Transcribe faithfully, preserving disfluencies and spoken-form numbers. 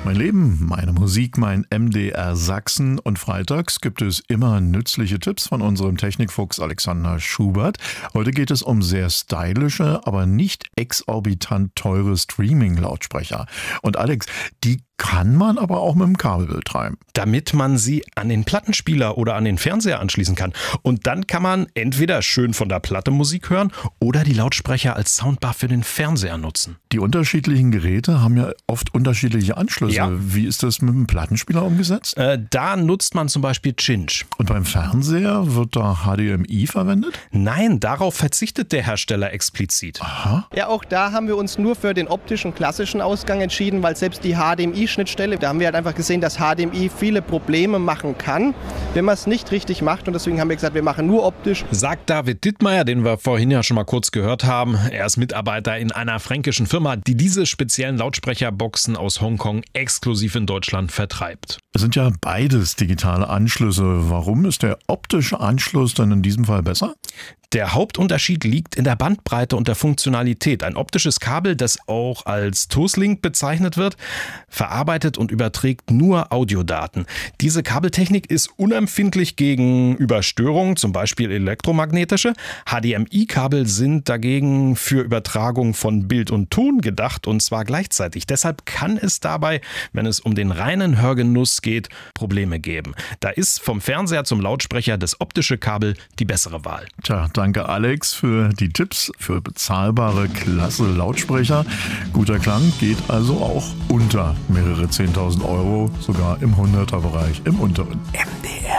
Mein Leben, meine Musik, mein M D R Sachsen. Und freitags gibt es immer nützliche Tipps von unserem Technikfuchs Alexander Schubert. Heute geht es um sehr stylische, aber nicht exorbitant teure Streaming-Lautsprecher. Und Alex, die kann man aber auch mit dem Kabel betreiben. Damit man sie an den Plattenspieler oder an den Fernseher anschließen kann. Und dann kann man entweder schön von der Platte Musik hören oder die Lautsprecher als Soundbar für den Fernseher nutzen. Die unterschiedlichen Geräte haben ja oft unterschiedliche Anschlüsse. Ja. Wie ist das mit dem Plattenspieler umgesetzt? Äh, da nutzt man zum Beispiel Cinch. Und beim Fernseher wird da H D M I verwendet? Nein, darauf verzichtet der Hersteller explizit. Aha. Ja, auch da haben wir uns nur für den optischen klassischen Ausgang entschieden, weil selbst die H D M I-Schnittstelle, da haben wir halt einfach gesehen, dass H D M I viele Probleme machen kann, wenn man es nicht richtig macht. Und deswegen haben wir gesagt, wir machen nur optisch. Sagt David Dittmeier, den wir vorhin ja schon mal kurz gehört haben. Er ist Mitarbeiter in einer fränkischen Firma, die diese speziellen Lautsprecherboxen aus Hongkong exklusiv in Deutschland vertreibt. Es sind ja beides digitale Anschlüsse. Warum ist der optische Anschluss dann in diesem Fall besser? Der Hauptunterschied liegt in der Bandbreite und der Funktionalität. Ein optisches Kabel, das auch als Toslink bezeichnet wird, verarbeitet und überträgt nur Audiodaten. Diese Kabeltechnik ist unempfindlich gegen Überstörungen, zum Beispiel elektromagnetische. H D M I-Kabel sind dagegen für Übertragung von Bild und Ton gedacht, und zwar gleichzeitig. Deshalb kann es dabei, wenn es um den reinen Hörgenuss geht, Probleme geben. Da ist vom Fernseher zum Lautsprecher das optische Kabel die bessere Wahl. Tja, danke Alex für die Tipps für bezahlbare, klasse Lautsprecher. Guter Klang geht also auch unter mehrere zehntausend Euro, sogar im Hunderterbereich im unteren. M D R